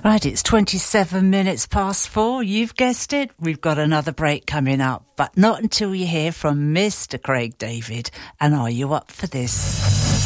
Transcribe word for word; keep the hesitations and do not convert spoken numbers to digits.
Right, it's twenty-seven minutes past four. You've guessed it. We've got another break coming up, but not until you hear from Mister Craig David. And are you up for this?